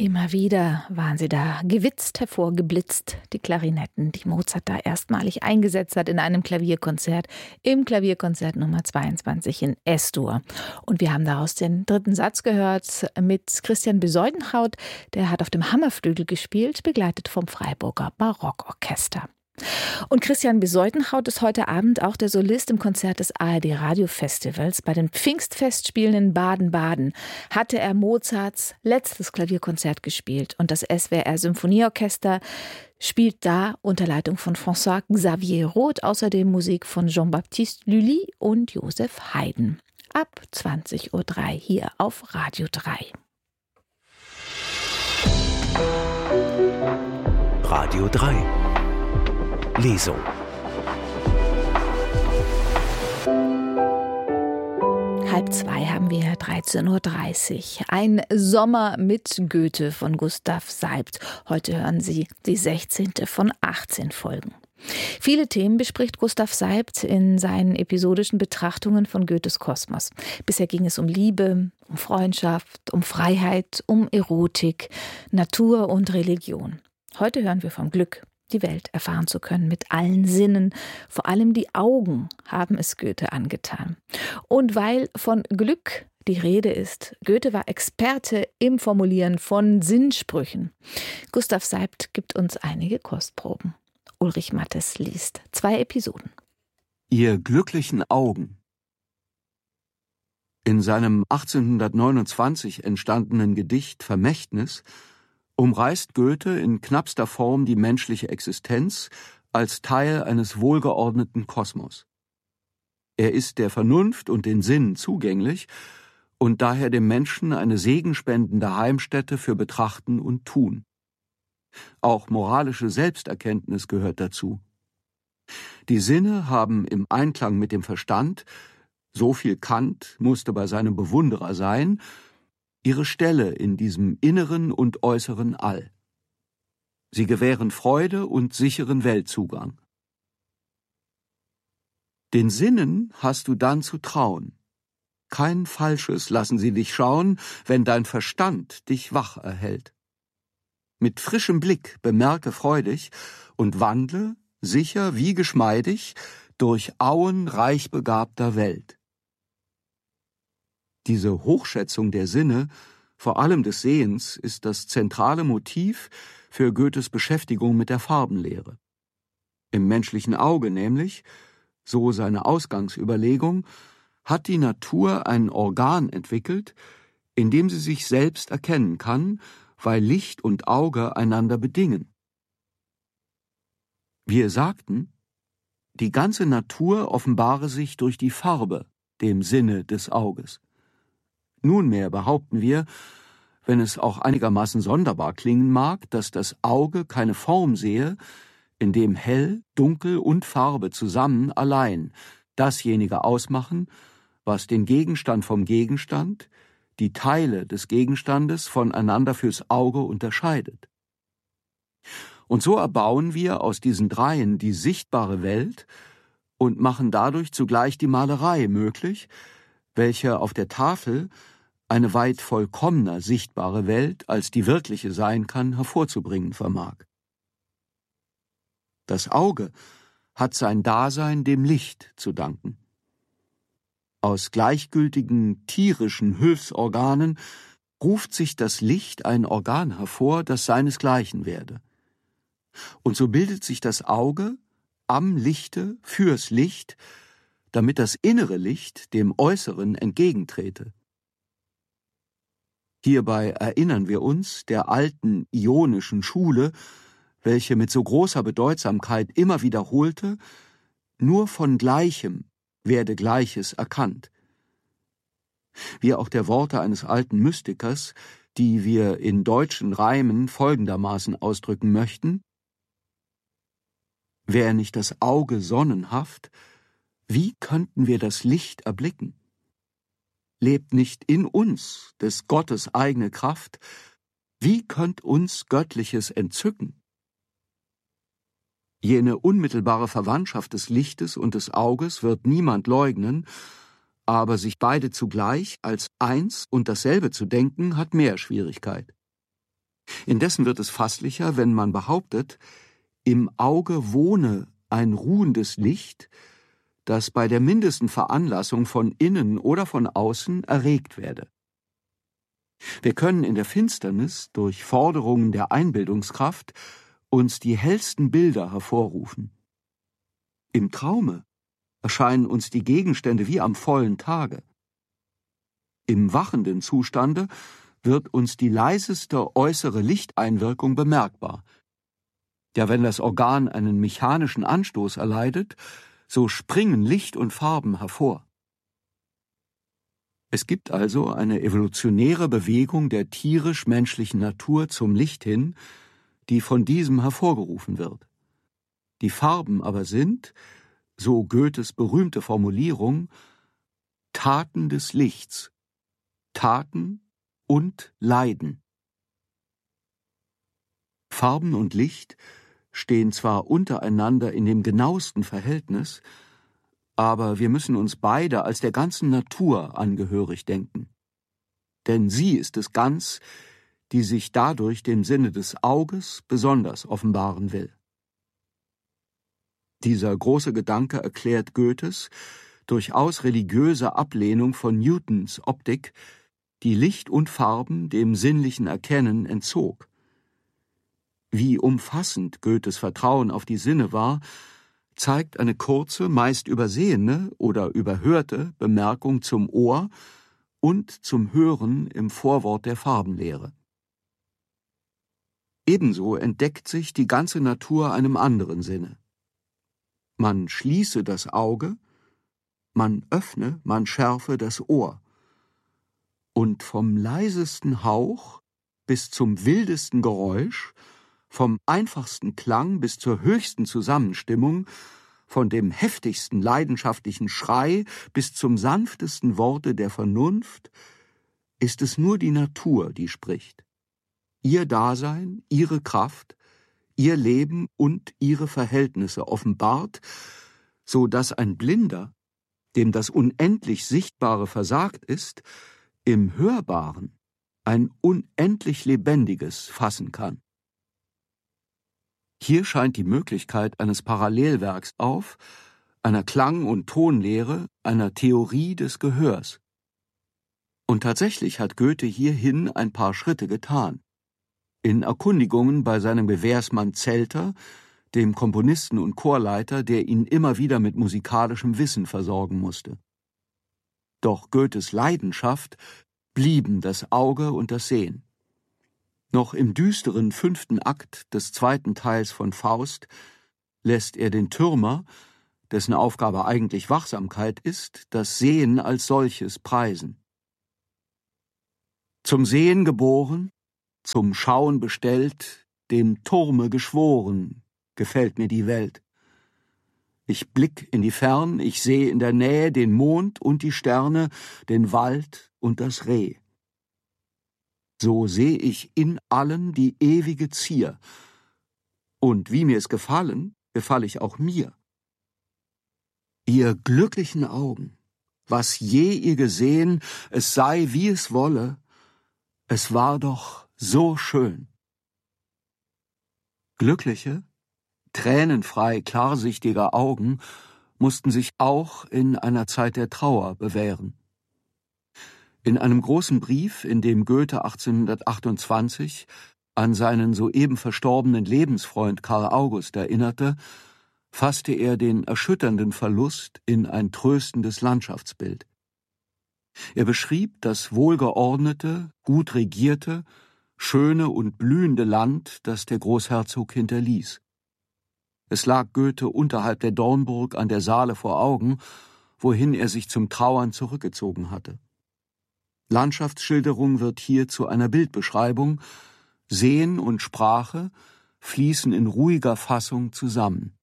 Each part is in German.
Immer wieder waren sie da, gewitzt, hervorgeblitzt, die Klarinetten, die Mozart da erstmalig eingesetzt hat in einem Klavierkonzert, im Klavierkonzert Nummer 22 in S-Dur. Und wir haben daraus den dritten Satz gehört mit Christian Bezuidenhout, der hat auf dem Hammerflügel gespielt, begleitet vom Freiburger Barockorchester. Und Christian Bezuidenhout ist heute Abend auch der Solist im Konzert des ARD-Radiofestivals. Bei den Pfingstfestspielen in Baden-Baden hatte er Mozarts letztes Klavierkonzert gespielt. Und das SWR-Symphonieorchester spielt da unter Leitung von François Xavier Roth außerdem Musik von Jean-Baptiste Lully und Joseph Haydn. Ab 20:03 Uhr hier auf Radio 3. Radio 3 Lesung. Halb zwei haben wir 13:30 Uhr. Ein Sommer mit Goethe von Gustav Seibt. Heute hören Sie die 16. von 18 Folgen. Viele Themen bespricht Gustav Seibt in seinen episodischen Betrachtungen von Goethes Kosmos. Bisher ging es um Liebe, um Freundschaft, um Freiheit, um Erotik, Natur und Religion. Heute hören wir vom Glück, die Welt erfahren zu können mit allen Sinnen. Vor allem die Augen haben es Goethe angetan. Und weil von Glück die Rede ist, Goethe war Experte im Formulieren von Sinnsprüchen. Gustav Seibt gibt uns einige Kostproben. Ulrich Mattes liest 2 Episoden. Ihr glücklichen Augen. In seinem 1829 entstandenen Gedicht Vermächtnis umreißt Goethe in knappster Form die menschliche Existenz als Teil eines wohlgeordneten Kosmos. Er ist der Vernunft und den Sinnen zugänglich und daher dem Menschen eine segenspendende Heimstätte für Betrachten und Tun. Auch moralische Selbsterkenntnis gehört dazu. Die Sinne haben im Einklang mit dem Verstand, so viel Kant musste bei seinem Bewunderer sein, ihre Stelle in diesem inneren und äußeren All. Sie gewähren Freude und sicheren Weltzugang. Den Sinnen hast du dann zu trauen. Kein Falsches lassen sie dich schauen, wenn dein Verstand dich wach erhält. Mit frischem Blick bemerke freudig und wandle, sicher wie geschmeidig, durch Auen reich begabter Welt. Diese Hochschätzung der Sinne, vor allem des Sehens, ist das zentrale Motiv für Goethes Beschäftigung mit der Farbenlehre. Im menschlichen Auge nämlich, so seine Ausgangsüberlegung, hat die Natur ein Organ entwickelt, in dem sie sich selbst erkennen kann, weil Licht und Auge einander bedingen. Wir sagten, die ganze Natur offenbare sich durch die Farbe, dem Sinne des Auges. Nunmehr behaupten wir, wenn es auch einigermaßen sonderbar klingen mag, dass das Auge keine Form sehe, in dem Hell, Dunkel und Farbe zusammen allein dasjenige ausmachen, was den Gegenstand vom Gegenstand, die Teile des Gegenstandes voneinander fürs Auge unterscheidet. Und so erbauen wir aus diesen dreien die sichtbare Welt und machen dadurch zugleich die Malerei möglich, welche auf der Tafel eine weit vollkommener sichtbare Welt, als die wirkliche sein kann, hervorzubringen vermag. Das Auge hat sein Dasein dem Licht zu danken. Aus gleichgültigen tierischen Hilfsorganen ruft sich das Licht ein Organ hervor, das seinesgleichen werde. Und so bildet sich das Auge am Lichte fürs Licht, damit das innere Licht dem äußeren entgegentrete. Hierbei erinnern wir uns der alten ionischen Schule, welche mit so großer Bedeutsamkeit immer wiederholte, nur von Gleichem werde Gleiches erkannt. Wie auch der Worte eines alten Mystikers, die wir in deutschen Reimen folgendermaßen ausdrücken möchten: Wäre nicht das Auge sonnenhaft, wie könnten wir das Licht erblicken? Lebt nicht in uns des Gottes eigene Kraft, wie könnt uns Göttliches entzücken? Jene unmittelbare Verwandtschaft des Lichtes und des Auges wird niemand leugnen, aber sich beide zugleich als eins und dasselbe zu denken, hat mehr Schwierigkeit. Indessen wird es fasslicher, wenn man behauptet, im Auge wohne ein ruhendes Licht, das bei der mindesten Veranlassung von innen oder von außen erregt werde. Wir können in der Finsternis durch Forderungen der Einbildungskraft uns die hellsten Bilder hervorrufen. Im Traume erscheinen uns die Gegenstände wie am vollen Tage. Im wachenden Zustande wird uns die leiseste äußere Lichteinwirkung bemerkbar. Ja, wenn das Organ einen mechanischen Anstoß erleidet, so springen Licht und Farben hervor. Es gibt also eine evolutionäre Bewegung der tierisch-menschlichen Natur zum Licht hin, die von diesem hervorgerufen wird. Die Farben aber sind, so Goethes berühmte Formulierung, Taten des Lichts, Taten und Leiden. Farben und Licht stehen zwar untereinander in dem genauesten Verhältnis, aber wir müssen uns beide als der ganzen Natur angehörig denken. Denn sie ist es ganz, die sich dadurch dem Sinne des Auges besonders offenbaren will. Dieser große Gedanke erklärt Goethes durchaus religiöse Ablehnung von Newtons Optik, die Licht und Farben dem sinnlichen Erkennen entzog. Wie umfassend Goethes Vertrauen auf die Sinne war, zeigt eine kurze, meist übersehene oder überhörte Bemerkung zum Ohr und zum Hören im Vorwort der Farbenlehre. Ebenso entdeckt sich die ganze Natur einem anderen Sinne. Man schließe das Auge, man öffne, man schärfe das Ohr. Und vom leisesten Hauch bis zum wildesten Geräusch, vom einfachsten Klang bis zur höchsten Zusammenstimmung, von dem heftigsten leidenschaftlichen Schrei bis zum sanftesten Worte der Vernunft, ist es nur die Natur, die spricht. Ihr Dasein, ihre Kraft, ihr Leben und ihre Verhältnisse offenbart, so dass ein Blinder, dem das unendlich Sichtbare versagt ist, im Hörbaren ein unendlich Lebendiges fassen kann. Hier scheint die Möglichkeit eines Parallelwerks auf, einer Klang- und Tonlehre, einer Theorie des Gehörs. Und tatsächlich hat Goethe hierhin ein paar Schritte getan. In Erkundigungen bei seinem Gewährsmann Zelter, dem Komponisten und Chorleiter, der ihn immer wieder mit musikalischem Wissen versorgen musste. Doch Goethes Leidenschaft blieben das Auge und das Sehen. Noch im düsteren 5. Akt des 2. Teils von Faust lässt er den Türmer, dessen Aufgabe eigentlich Wachsamkeit ist, das Sehen als solches preisen. Zum Sehen geboren, zum Schauen bestellt, dem Turme geschworen, gefällt mir die Welt. Ich blick in die Fern, ich seh in der Nähe den Mond und die Sterne, den Wald und das Reh. So seh ich in allen die ewige Zier, und wie mir's gefallen, gefall ich auch mir. Ihr glücklichen Augen, was je ihr gesehen, es sei wie es wolle, es war doch so schön. Glückliche, tränenfrei klarsichtige Augen mussten sich auch in einer Zeit der Trauer bewähren. In einem großen Brief, in dem Goethe 1828 an seinen soeben verstorbenen Lebensfreund Karl August erinnerte, fasste er den erschütternden Verlust in ein tröstendes Landschaftsbild. Er beschrieb das wohlgeordnete, gut regierte, schöne und blühende Land, das der Großherzog hinterließ. Es lag Goethe unterhalb der Dornburg an der Saale vor Augen, wohin er sich zum Trauern zurückgezogen hatte. Landschaftsschilderung wird hier zu einer Bildbeschreibung, Sehen und Sprache fließen in ruhiger Fassung zusammen.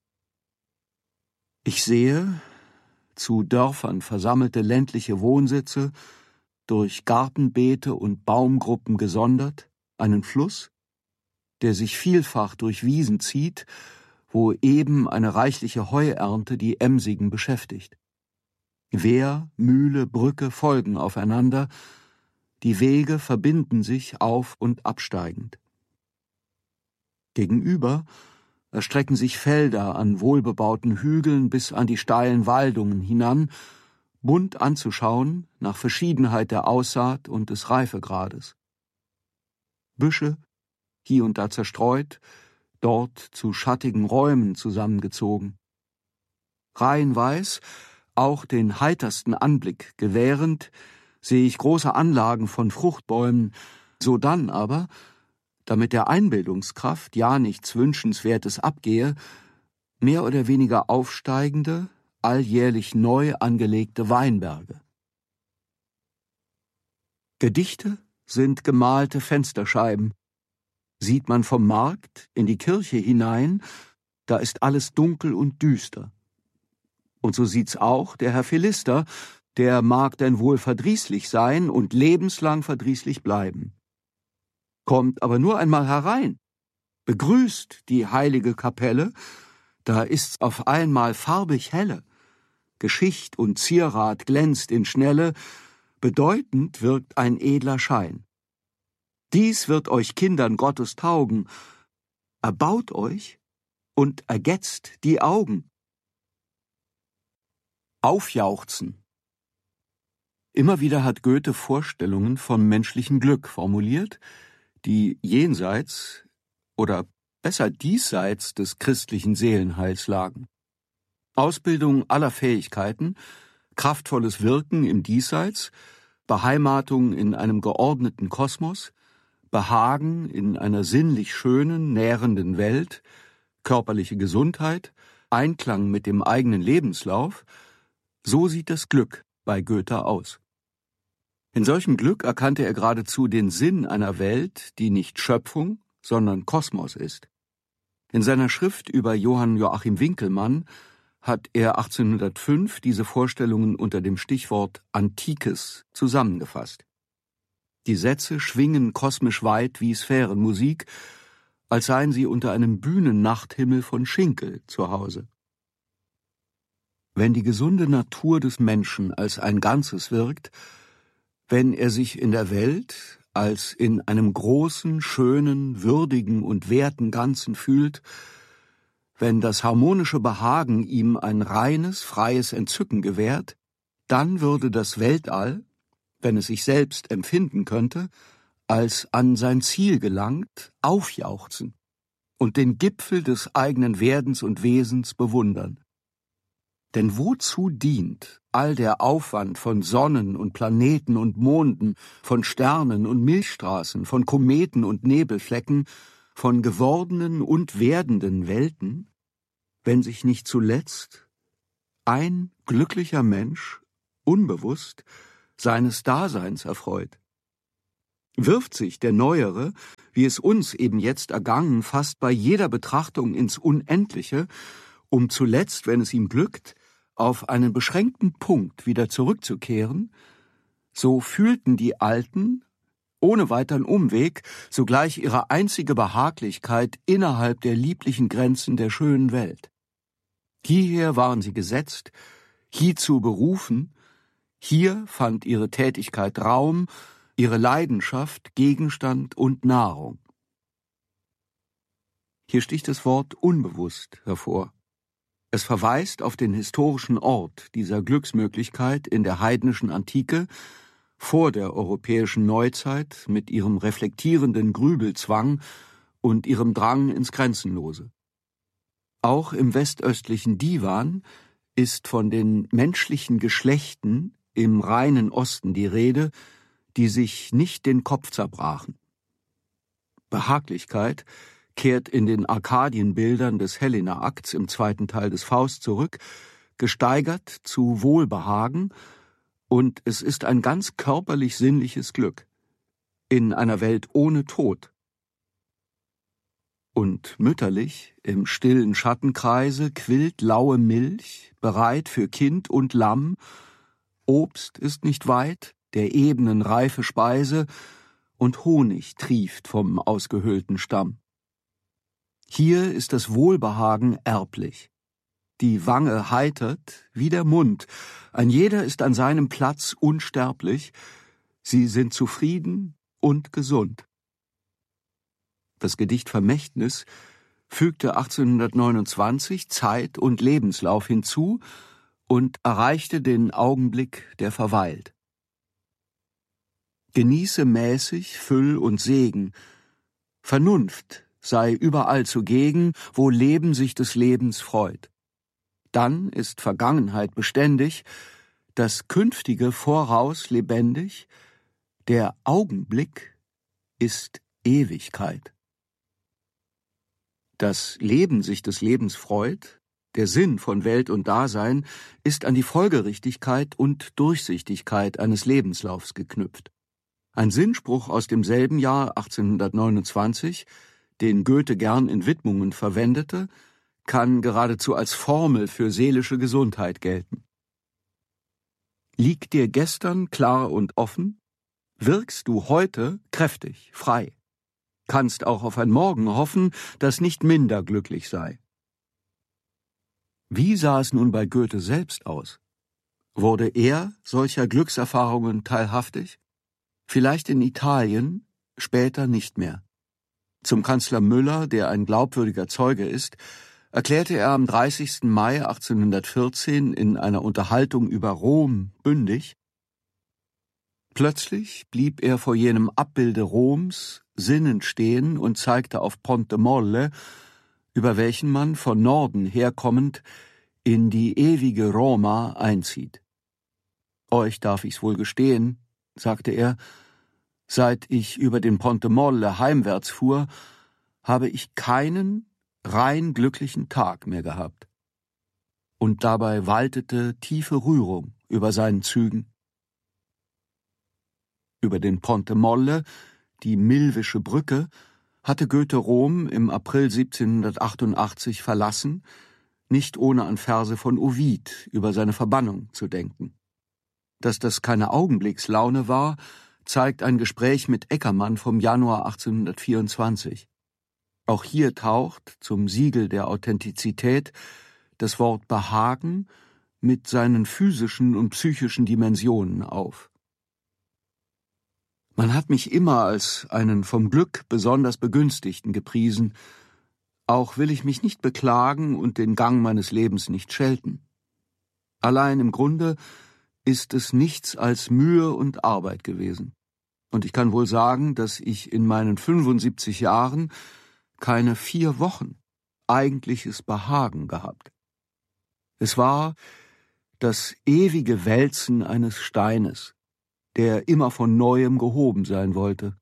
Ich sehe, zu Dörfern versammelte ländliche Wohnsitze, durch Gartenbeete und Baumgruppen gesondert, einen Fluss, der sich vielfach durch Wiesen zieht, wo eben eine reichliche Heuernte die Emsigen beschäftigt. Wehr, Mühle, Brücke folgen aufeinander, die Wege verbinden sich auf- und absteigend. Gegenüber erstrecken sich Felder an wohlbebauten Hügeln bis an die steilen Waldungen hinan, bunt anzuschauen nach Verschiedenheit der Aussaat und des Reifegrades. Büsche, hier und da zerstreut, dort zu schattigen Räumen zusammengezogen. Reihenweis, auch den heitersten Anblick gewährend, sehe ich große Anlagen von Fruchtbäumen, sodann aber, damit der Einbildungskraft ja nichts Wünschenswertes abgehe, mehr oder weniger aufsteigende, alljährlich neu angelegte Weinberge. Gedichte sind gemalte Fensterscheiben. Sieht man vom Markt in die Kirche hinein, da ist alles dunkel und düster. Und so sieht's auch der Herr Philister, der mag denn wohl verdrießlich sein und lebenslang verdrießlich bleiben. Kommt aber nur einmal herein, begrüßt die heilige Kapelle, da ist's auf einmal farbig helle, Geschicht und Zierat glänzt in Schnelle, bedeutend wirkt ein edler Schein. Dies wird euch Kindern Gottes taugen, erbaut euch und ergetzt die Augen. Aufjauchzen. Immer wieder hat Goethe Vorstellungen vom menschlichen Glück formuliert, die jenseits oder besser diesseits des christlichen Seelenheils lagen. Ausbildung aller Fähigkeiten, kraftvolles Wirken im Diesseits, Beheimatung in einem geordneten Kosmos, Behagen in einer sinnlich schönen, nährenden Welt, körperliche Gesundheit, Einklang mit dem eigenen Lebenslauf, so sieht das Glück bei Goethe aus. In solchem Glück erkannte er geradezu den Sinn einer Welt, die nicht Schöpfung, sondern Kosmos ist. In seiner Schrift über Johann Joachim Winckelmann hat er 1805 diese Vorstellungen unter dem Stichwort Antikes zusammengefasst. Die Sätze schwingen kosmisch weit wie Sphärenmusik, als seien sie unter einem Bühnennachthimmel von Schinkel zu Hause. Wenn die gesunde Natur des Menschen als ein Ganzes wirkt, wenn er sich in der Welt als in einem großen, schönen, würdigen und werten Ganzen fühlt, wenn das harmonische Behagen ihm ein reines, freies Entzücken gewährt, dann würde das Weltall, wenn es sich selbst empfinden könnte, als an sein Ziel gelangt, aufjauchzen und den Gipfel des eigenen Werdens und Wesens bewundern. Denn wozu dient all der Aufwand von Sonnen und Planeten und Monden, von Sternen und Milchstraßen, von Kometen und Nebelflecken, von gewordenen und werdenden Welten, wenn sich nicht zuletzt ein glücklicher Mensch unbewusst seines Daseins erfreut? Wirft sich der Neuere, wie es uns eben jetzt ergangen, fast bei jeder Betrachtung ins Unendliche, um zuletzt, wenn es ihm glückt, auf einen beschränkten Punkt wieder zurückzukehren, so fühlten die Alten, ohne weiteren Umweg, sogleich ihre einzige Behaglichkeit innerhalb der lieblichen Grenzen der schönen Welt. Hierher waren sie gesetzt, hierzu berufen, hier fand ihre Tätigkeit Raum, ihre Leidenschaft Gegenstand und Nahrung. Hier sticht das Wort unbewusst hervor. Es verweist auf den historischen Ort dieser Glücksmöglichkeit in der heidnischen Antike, vor der europäischen Neuzeit mit ihrem reflektierenden Grübelzwang und ihrem Drang ins Grenzenlose. Auch im westöstlichen Divan ist von den menschlichen Geschlechten im reinen Osten die Rede, die sich nicht den Kopf zerbrachen. Behaglichkeit kehrt in den Arkadienbildern des Helena-Akts im zweiten Teil des Faust zurück, gesteigert zu Wohlbehagen, und es ist ein ganz körperlich-sinnliches Glück in einer Welt ohne Tod. Und mütterlich im stillen Schattenkreise quillt laue Milch, bereit für Kind und Lamm, Obst ist nicht weit, der ebenen reife Speise, und Honig trieft vom ausgehöhlten Stamm. Hier ist das Wohlbehagen erblich. Die Wange heitert wie der Mund, ein jeder ist an seinem Platz unsterblich, sie sind zufrieden und gesund. Das Gedicht Vermächtnis fügte 1829 Zeit und Lebenslauf hinzu und erreichte den Augenblick, der verweilt. Genieße mäßig Füll und Segen, Vernunft sei überall zugegen, wo Leben sich des Lebens freut. Dann ist Vergangenheit beständig, das Künftige voraus lebendig, der Augenblick ist Ewigkeit. Das Leben sich des Lebens freut, der Sinn von Welt und Dasein, ist an die Folgerichtigkeit und Durchsichtigkeit eines Lebenslaufs geknüpft. Ein Sinnspruch aus demselben Jahr 1829, den Goethe gern in Widmungen verwendete, kann geradezu als Formel für seelische Gesundheit gelten. Liegt dir gestern klar und offen, wirkst du heute kräftig, frei. Kannst auch auf ein Morgen hoffen, das nicht minder glücklich sei. Wie sah es nun bei Goethe selbst aus? Wurde er solcher Glückserfahrungen teilhaftig? Vielleicht in Italien, später nicht mehr. Zum Kanzler Müller, der ein glaubwürdiger Zeuge ist, erklärte er am 30. Mai 1814 in einer Unterhaltung über Rom bündig: Plötzlich blieb er vor jenem Abbilde Roms sinnend stehen und zeigte auf Ponte Molle, über welchen man von Norden herkommend in die ewige Roma einzieht. Euch darf ich's wohl gestehen, sagte er, seit ich über den Ponte Molle heimwärts fuhr, habe ich keinen rein glücklichen Tag mehr gehabt. Und dabei waltete tiefe Rührung über seinen Zügen. Über den Ponte Molle, die Milvische Brücke, hatte Goethe Rom im April 1788 verlassen, nicht ohne an Verse von Ovid über seine Verbannung zu denken. Dass das keine Augenblickslaune war, zeigt ein Gespräch mit Eckermann vom Januar 1824. Auch hier taucht, zum Siegel der Authentizität, das Wort Behagen mit seinen physischen und psychischen Dimensionen auf. Man hat mich immer als einen vom Glück besonders Begünstigten gepriesen, auch will ich mich nicht beklagen und den Gang meines Lebens nicht schelten. Allein im Grunde ist es nichts als Mühe und Arbeit gewesen. Und ich kann wohl sagen, dass ich in meinen 75 Jahren keine 4 Wochen eigentliches Behagen gehabt. Es war das ewige Wälzen eines Steines, der immer von Neuem gehoben sein wollte.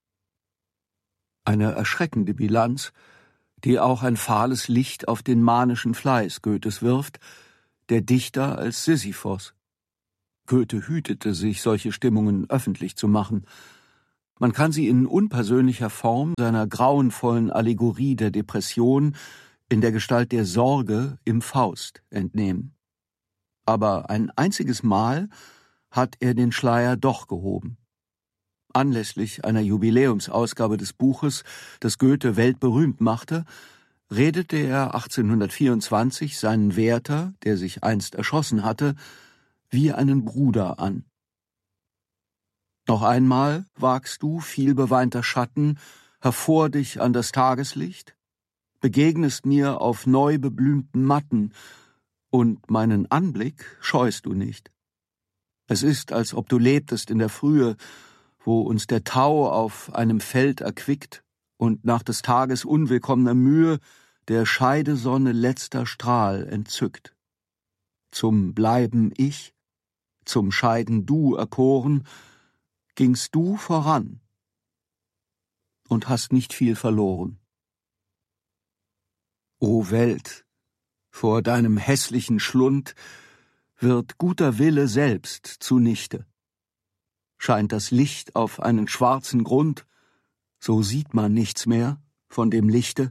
Eine erschreckende Bilanz, die auch ein fahles Licht auf den manischen Fleiß Goethes wirft, der Dichter als Sisyphos. Goethe hütete sich, solche Stimmungen öffentlich zu machen. Man kann sie in unpersönlicher Form seiner grauenvollen Allegorie der Depression in der Gestalt der Sorge im Faust entnehmen. Aber ein einziges Mal hat er den Schleier doch gehoben. Anlässlich einer Jubiläumsausgabe des Buches, das Goethe weltberühmt machte, redete er 1824 seinen Wärter, der sich einst erschossen hatte, wie einen Bruder an. Noch einmal wagst du, vielbeweinter Schatten, hervor dich an das Tageslicht, begegnest mir auf neu beblümten Matten, und meinen Anblick scheust du nicht. Es ist, als ob du lebtest in der Frühe, wo uns der Tau auf einem Feld erquickt und nach des Tages unwillkommener Mühe der Scheidesonne letzter Strahl entzückt. Zum Bleiben ich, zum Scheiden du erkoren, gingst du voran und hast nicht viel verloren. O Welt, vor deinem hässlichen Schlund wird guter Wille selbst zunichte. Scheint das Licht auf einen schwarzen Grund, so sieht man nichts mehr von dem Lichte.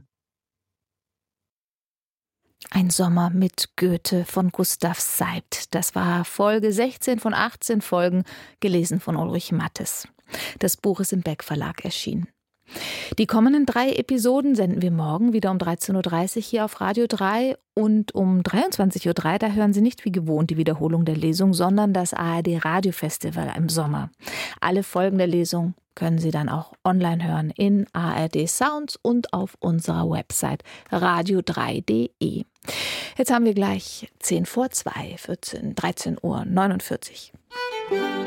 Ein Sommer mit Goethe von Gustav Seibt. Das war Folge 16 von 18 Folgen, gelesen von Ulrich Mattes. Das Buch ist im Beck Verlag erschienen. Die kommenden 3 Episoden senden wir morgen wieder um 13.30 Uhr hier auf Radio 3 und um 23.03 Uhr, da hören Sie nicht wie gewohnt die Wiederholung der Lesung, sondern das ARD Radiofestival im Sommer. Alle Folgen der Lesung können Sie dann auch online hören in ARD Sounds und auf unserer Website radio3.de. Jetzt haben wir gleich 13:10, 13:49 Uhr.